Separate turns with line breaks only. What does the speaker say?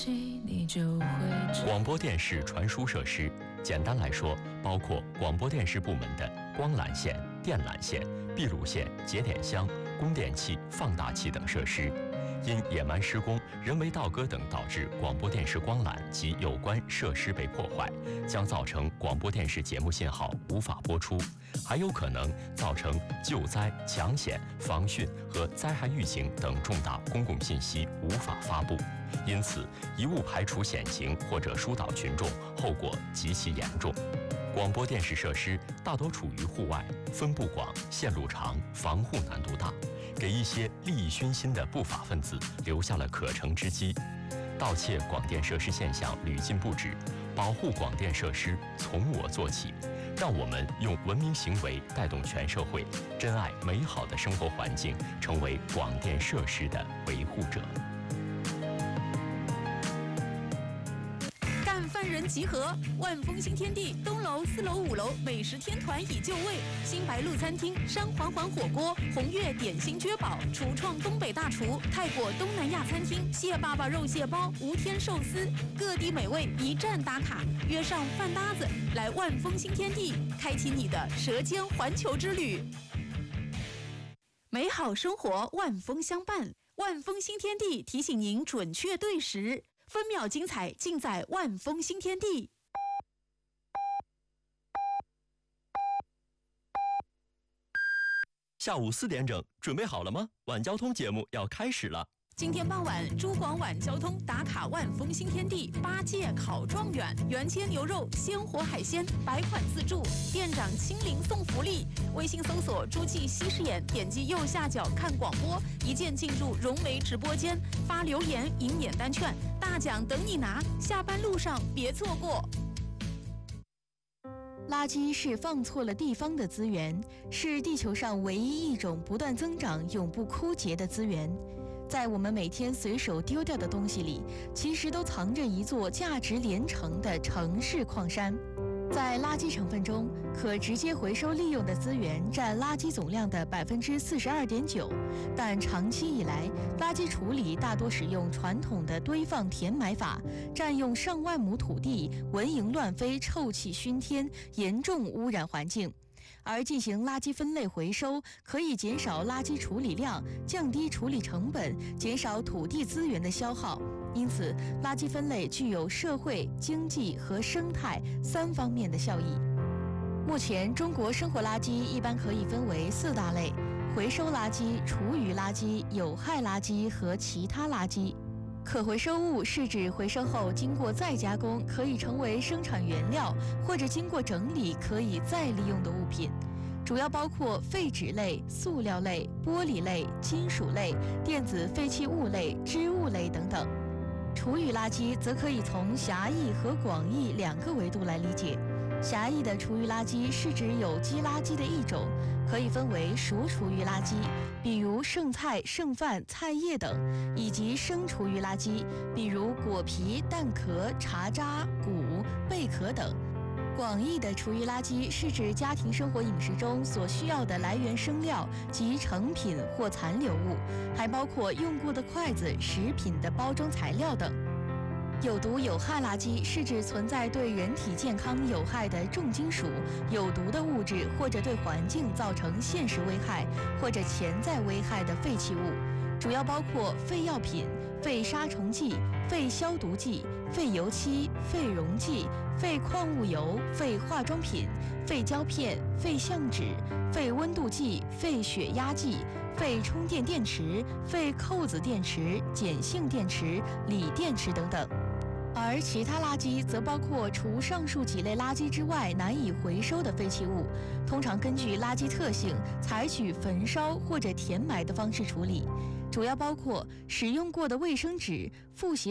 广播电视传输设施，简单来说，包括广播电视部门的光缆线、电缆线、闭路线、节点箱、供电器、放大器等设施。因野蛮施工、人为倒戈等导致广播电视光缆及有关设施被破坏，将造成广播电视节目信号无法播出，还有可能造成救灾、抢险、防汛和灾害预警等重大公共信息无法发布。因此，一误排除险情或者疏导群众，后果极其严重。广播电视设施大多处于户外，分布广、线路长、防护难度大，给一些利益熏心的不法分子留下了可乘之机。盗窃广电设施现象屡禁不止，保护广电设施从我做起，让我们用文明行为带动全社会，珍爱美好的生活环境，成为广电设施的维护者。
犯人集合！万丰新天地东楼、4楼、5楼美食天团已就位，新白鹿餐厅、山环环火锅、红月点心绝宝、厨创东北大厨、泰国东南亚餐厅、蟹爸爸肉蟹包、无天寿司，各地美味一站打卡，约上饭搭子来万丰新天地，开启你的舌尖环球之旅。美好生活万丰相伴，万丰新天地提醒您准确对时。分秒精彩尽在万丰新天地。
下午4点整，准备好了吗？晚交通节目要开始了。
今天傍晚，珠广晚交通打卡万丰新天地8届考状元，原切牛肉、鲜活海鲜100款自助，店长亲临送福利。微信搜索“诸暨西施眼”，点击右下角看广播，一键进入融媒直播间，发留言赢免单券，大奖等你拿！下班路上别错过。
垃圾是放错了地方的资源，是地球上唯一一种不断增长、永不枯竭的资源。在我们每天随手丢掉的东西里，其实都藏着一座价值连城的城市矿山。在垃圾成分中，可直接回收利用的资源占垃圾总量的42.9%，但长期以来，垃圾处理大多使用传统的堆放填埋法，占用上万亩土地，蚊蝇乱飞，臭气熏天，严重污染环境。而进行垃圾分类回收，可以减少垃圾处理量，降低处理成本，减少土地资源的消耗。因此，垃圾分类具有社会、经济和生态3方面的效益。目前，中国生活垃圾一般可以分为4大类：回收垃圾、厨余垃圾、有害垃圾和其他垃圾。可回收物是指回收后经过再加工可以成为生产原料，或者经过整理可以再利用的物品，主要包括废纸类、塑料类、玻璃类、金属类、电子废弃物类、织物类等等。厨余垃圾则可以从狭义和广义2个维度来理解。狭义的厨余垃圾是指有机垃圾的一种，可以分为熟厨余垃圾，比如剩菜、剩饭、菜叶等，以及生厨余垃圾，比如果皮、蛋壳、茶渣、骨、贝壳等。广义的厨余垃圾是指家庭生活饮食中所需要的来源生料及成品或残留物，还包括用过的筷子、食品的包装材料等。有毒有害垃圾是指存在对人体健康有害的重金属、有毒的物质，或者对环境造成现实危害或者潜在危害的废弃物，主要包括废药品、废杀虫剂、废消毒剂、废油漆、废溶剂、废矿物油、废化妆品、废胶片、废相纸、废温度计、废血压计、废充电电池、废扣子电池、碱性电池、锂电池等等。而其他垃圾则包括除上述几类垃圾之外难以回收的废弃物，通常根据垃圾特性采取焚烧或者填埋的方式处理，主要包括使用过的卫生纸、复写